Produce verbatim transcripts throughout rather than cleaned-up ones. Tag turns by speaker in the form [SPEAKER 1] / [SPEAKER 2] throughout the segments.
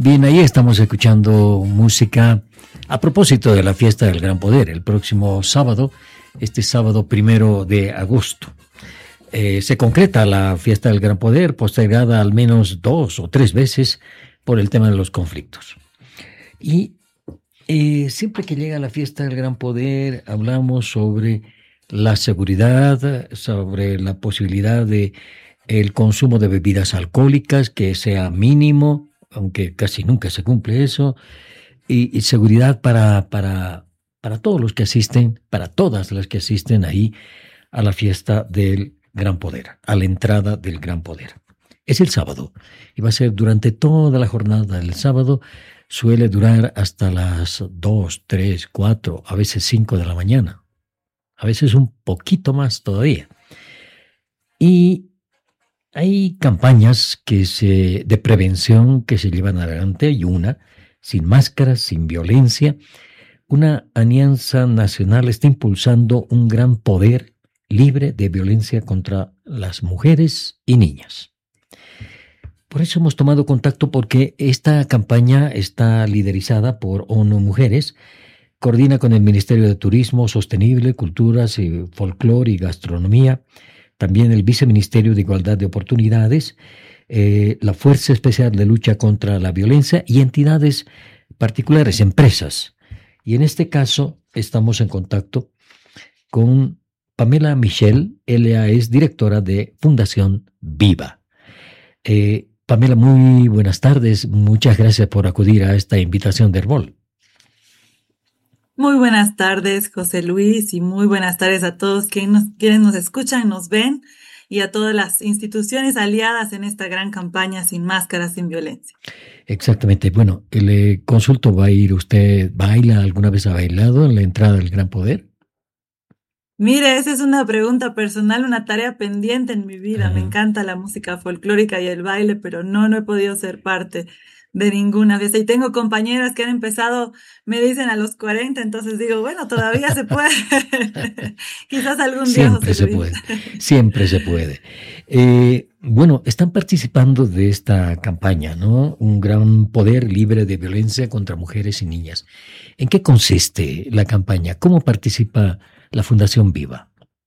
[SPEAKER 1] Bien, ahí estamos escuchando música a propósito de la fiesta del Gran Poder, el próximo sábado, este sábado primero de agosto. Eh, se concreta la fiesta del Gran Poder, postergada al menos dos o tres veces por el tema de los conflictos. Y eh, siempre que llega la fiesta del Gran Poder, hablamos sobre la seguridad, sobre la posibilidad de el consumo de bebidas alcohólicas, que sea mínimo, aunque casi nunca se cumple eso, y, y seguridad para, para, para todos los que asisten, para todas las que asisten ahí a la fiesta del Gran Poder, a la entrada del Gran Poder. Es el sábado y va a ser durante toda la jornada del sábado. Suele durar hasta las dos, tres, cuatro, a veces cinco de la mañana, a veces un poquito más todavía. Y hay campañas que se, de prevención que se llevan adelante. Hay una, sin máscaras, sin violencia. Una alianza nacional está impulsando un gran poder libre de violencia contra las mujeres y niñas. Por eso hemos tomado contacto, porque esta campaña está liderizada por ONU Mujeres, coordina con el Ministerio de Turismo Sostenible, Culturas y Folclore y Gastronomía, también el Viceministerio de Igualdad de Oportunidades, eh, la Fuerza Especial de Lucha contra la Violencia y entidades particulares, empresas. Y en este caso estamos en contacto con Pamela Michel. Ella es directora de Fundación Viva. Eh, Pamela, muy buenas tardes. Muchas gracias por acudir a esta invitación de Herbol.
[SPEAKER 2] Muy buenas tardes, José Luis, y muy buenas tardes a todos quienes nos, quienes nos escuchan, nos ven, y a todas las instituciones aliadas en esta gran campaña Sin Máscaras, Sin Violencia.
[SPEAKER 1] Exactamente. Bueno, le consulto, ¿va a ir usted, baila, alguna vez ha bailado en la entrada del Gran Poder?
[SPEAKER 2] Mire, esa es una pregunta personal, una tarea pendiente en mi vida.
[SPEAKER 1] Ajá.
[SPEAKER 2] Me encanta la música folclórica y el baile, pero no, no he podido ser parte de ninguna fiesta. Y tengo compañeras que han empezado, me dicen a los cuarenta, entonces digo, bueno, todavía se puede. Quizás algún día,
[SPEAKER 1] Siempre
[SPEAKER 2] José
[SPEAKER 1] se
[SPEAKER 2] Luis.
[SPEAKER 1] puede, siempre se puede. Eh, bueno, están participando de esta campaña, ¿no? Un gran poder libre de violencia contra mujeres y niñas. ¿En qué consiste la campaña? ¿Cómo participa la Fundación Viva?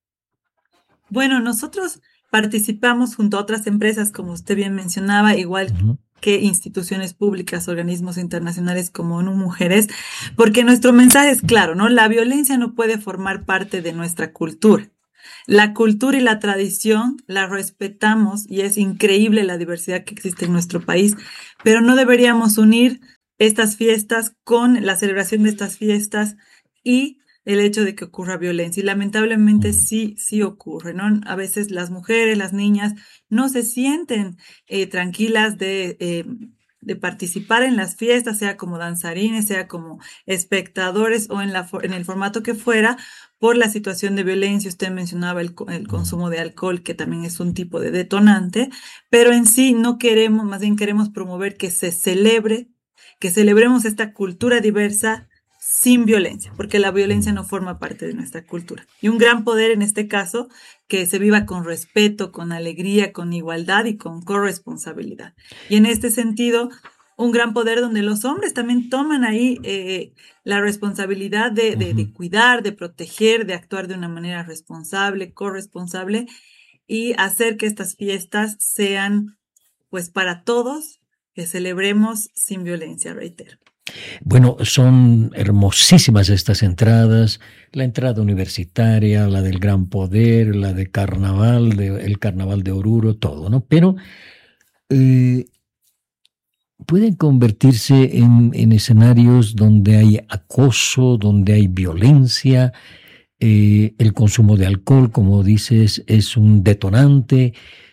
[SPEAKER 2] Bueno, nosotros participamos junto a otras empresas, como usted bien mencionaba, igual
[SPEAKER 1] Uh-huh.
[SPEAKER 2] que instituciones públicas, organismos internacionales como ONU Mujeres, porque nuestro mensaje es claro, ¿no? La violencia no puede formar parte de nuestra cultura. La cultura y la tradición la respetamos y es increíble la diversidad que existe en nuestro país, pero no deberíamos unir estas fiestas con la celebración de estas fiestas y el hecho de que ocurra violencia. Y lamentablemente sí, sí ocurre, ¿no? A veces las mujeres, las niñas no se sienten eh, tranquilas de, eh, de participar en las fiestas, sea como danzarines, sea como espectadores o en, la, en el formato que fuera, por la situación de violencia. Usted mencionaba el, el consumo de alcohol, que también es un tipo de detonante, pero en sí no queremos, más bien queremos promover que se celebre, que celebremos esta cultura diversa sin violencia, porque la violencia no forma parte de nuestra cultura. Y un gran poder en este caso, que se viva con respeto, con alegría, con igualdad y con corresponsabilidad. Y en este sentido, un gran poder donde los hombres también toman ahí eh, la responsabilidad de, de, de cuidar, de proteger, de actuar de una manera responsable, corresponsable, y hacer que estas fiestas sean, pues, para todos, que celebremos sin violencia, reitero.
[SPEAKER 1] Bueno, son hermosísimas estas entradas, la entrada universitaria, la del Gran Poder, la de Carnaval, de, el Carnaval de Oruro, todo, ¿no? Pero eh, pueden convertirse en, en escenarios donde hay acoso, donde hay violencia. Eh, el consumo de alcohol, como dices, es un detonante.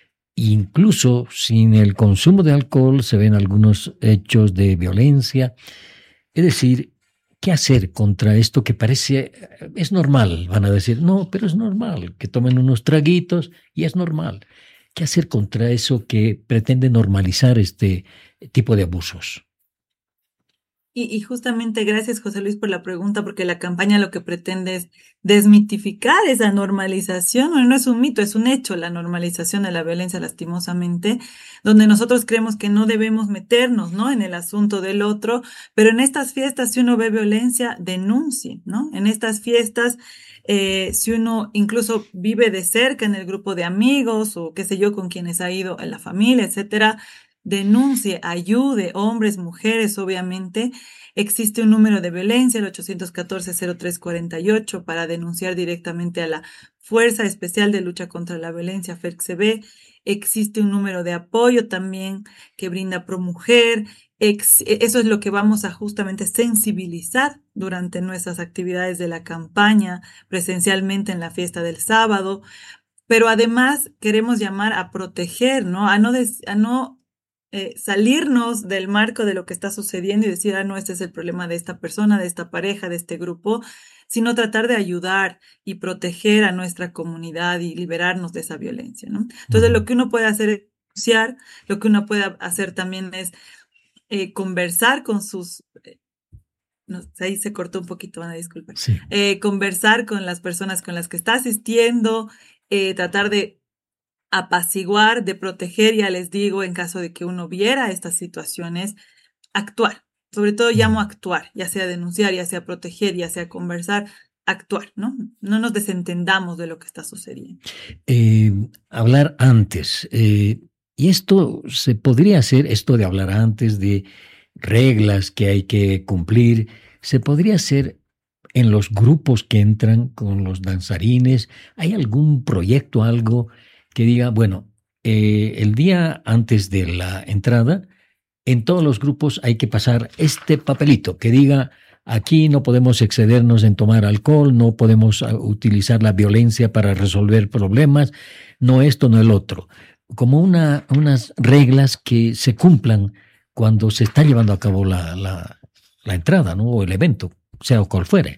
[SPEAKER 1] Incluso sin el consumo de alcohol se ven algunos hechos de violencia. Es decir, ¿qué hacer contra esto que parece, es normal? Van a decir, no, pero es normal que tomen unos traguitos y es normal. ¿Qué hacer contra eso que pretende normalizar este tipo de abusos?
[SPEAKER 2] Y, y justamente gracias, José Luis, por la pregunta, porque la campaña lo que pretende es desmitificar esa normalización. Bueno, no es un mito, es un hecho, la normalización de la violencia, lastimosamente, donde nosotros creemos que no debemos meternos, ¿no?, en el asunto del otro, pero en estas fiestas, si uno ve violencia, denuncie, ¿no? En estas fiestas, eh, si uno incluso vive de cerca en el grupo de amigos o qué sé yo, con quienes ha ido en la familia, etcétera, denuncie, ayude, hombres, mujeres, obviamente. Existe un número de violencia, el ochocientos catorce cero tres cuarenta y ocho, para denunciar directamente a la Fuerza Especial de Lucha contra la Violencia, FERCSEB. Existe un número de apoyo también que brinda ProMujer. Ex- eso es lo que vamos a justamente sensibilizar durante nuestras actividades de la campaña, presencialmente en la fiesta del sábado. Pero además queremos llamar a proteger, ¿no? A no, des- a no Eh, salirnos del marco de lo que está sucediendo y decir, ah, no, este es el problema de esta persona, de esta pareja, de este grupo, sino tratar de ayudar y proteger a nuestra comunidad y liberarnos de esa violencia, ¿no? Entonces, lo que uno puede hacer es denunciar, lo que uno puede hacer también es eh, conversar con sus... eh, no, ahí se cortó un poquito, Ana, disculpa.
[SPEAKER 1] Sí.
[SPEAKER 2] Eh, conversar con las personas con las que está asistiendo, eh, tratar de apaciguar, de proteger, ya les digo, en caso de que uno viera estas situaciones, actuar. Sobre todo llamo a actuar, ya sea denunciar, ya sea proteger, ya sea conversar, actuar, ¿no? No nos desentendamos de lo que está sucediendo.
[SPEAKER 1] Eh, hablar antes. Eh, y esto se podría hacer, esto de hablar antes, de reglas que hay que cumplir, se podría hacer en los grupos que entran con los danzarines. ¿Hay algún proyecto, algo que diga, bueno, eh, el día antes de la entrada, en todos los grupos hay que pasar este papelito que diga, aquí no podemos excedernos en tomar alcohol, no podemos utilizar la violencia para resolver problemas, no esto, no el otro? Como una, unas reglas que se cumplan cuando se está llevando a cabo la, la, la entrada, ¿no?, o el evento, sea cual fuere.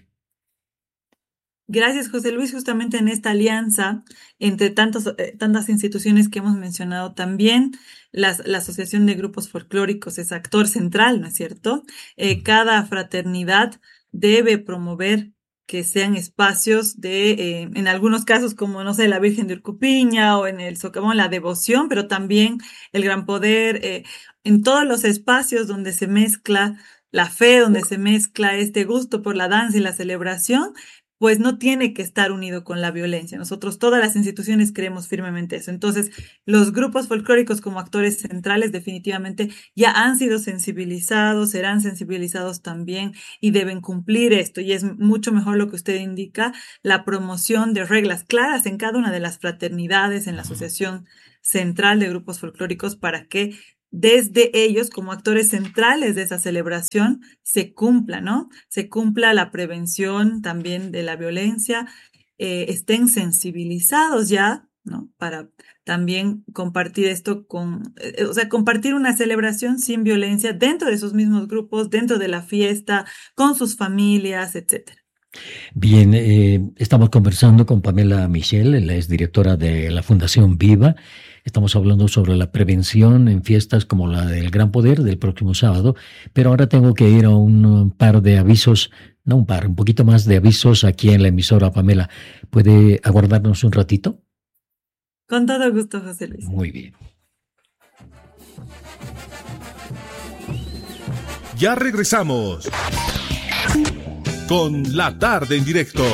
[SPEAKER 2] Gracias, José Luis. Justamente en esta alianza entre tantos, eh, tantas instituciones que hemos mencionado también, las, la Asociación de Grupos Folclóricos es actor central, ¿no es cierto? Eh, cada fraternidad debe promover que sean espacios de, eh, en algunos casos como, no sé, la Virgen de Urcupiña o en el Socavón, la devoción, pero también el Gran Poder, eh, en todos los espacios donde se mezcla la fe, donde se mezcla este gusto por la danza y la celebración, pues no tiene que estar unido con la violencia. Nosotros, todas las instituciones, creemos firmemente eso. Entonces, los grupos folclóricos como actores centrales definitivamente ya han sido sensibilizados, serán sensibilizados también y deben cumplir esto. Y es mucho mejor lo que usted indica, la promoción de reglas claras en cada una de las fraternidades, en la Asociación Central de Grupos Folclóricos, para que desde ellos, como actores centrales de esa celebración, se cumpla, ¿no? Se cumpla la prevención también de la violencia, eh, estén sensibilizados ya, ¿no? Para también compartir esto con, eh, o sea, compartir una celebración sin violencia dentro de esos mismos grupos, dentro de la fiesta, con sus familias, etcétera.
[SPEAKER 1] Bien, eh, estamos conversando con Pamela Michel, ella es directora de la Fundación Viva. Estamos hablando sobre la prevención en fiestas como la del Gran Poder del próximo sábado, pero ahora tengo que ir a un par de avisos, no un par, un poquito más de avisos aquí en la emisora. Pamela, ¿puede aguardarnos un ratito?
[SPEAKER 2] Con todo gusto, José Luis.
[SPEAKER 1] Muy bien.
[SPEAKER 3] Ya regresamos con La Tarde en Directo.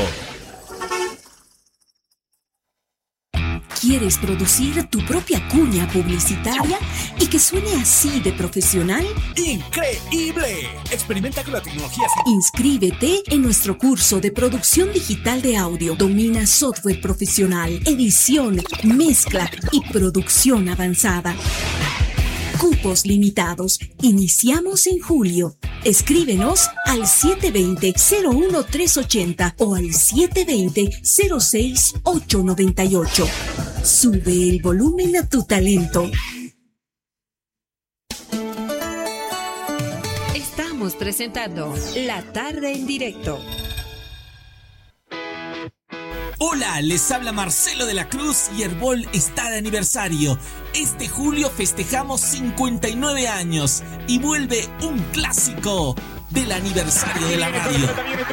[SPEAKER 4] ¿Quieres producir tu propia cuña publicitaria y que suene así de profesional?
[SPEAKER 5] ¡Increíble! Experimenta con la tecnología.
[SPEAKER 4] Inscríbete en nuestro curso de producción digital de audio. Domina software profesional, edición, mezcla y producción avanzada. Cupos limitados. Iniciamos en julio. Escríbenos al siete dos cero, cero uno tres ocho cero o al siete dos cero, cero seis ocho nueve ocho. Sube el volumen a tu talento.
[SPEAKER 6] Estamos presentando La Tarde en Directo.
[SPEAKER 5] Hola, les habla Marcelo de la Cruz y Herbol está de aniversario. Este julio festejamos cincuenta y nueve años y vuelve un clásico. del aniversario de la radio.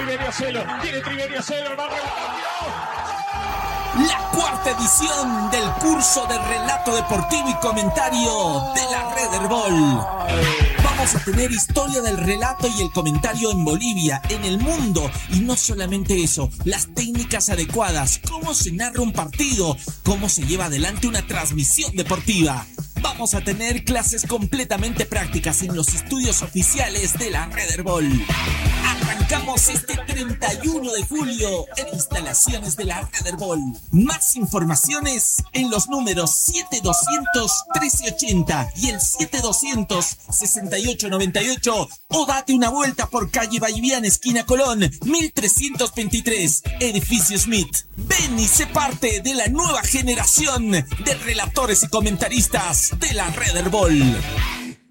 [SPEAKER 5] La cuarta edición del curso de relato deportivo y comentario de la Red Herbol. Vamos a tener historia del relato y el comentario en Bolivia, en el mundo, y no solamente eso, las técnicas adecuadas, cómo se narra un partido, cómo se lleva adelante una transmisión deportiva. Vamos a tener clases completamente prácticas en los estudios oficiales de la Red Herbol. Arrancamos este treinta y uno de julio en instalaciones de la Red Herbol. Más informaciones en los números siete doscientos trece ochenta y el siete doscientos sesenta y ocho noventa y ocho, o date una vuelta por calle Vallivian, esquina Colón, mil trescientos veintitrés, edificio Smith. Ven y sé parte de la nueva generación de relatores y comentaristas de la Red Herbol.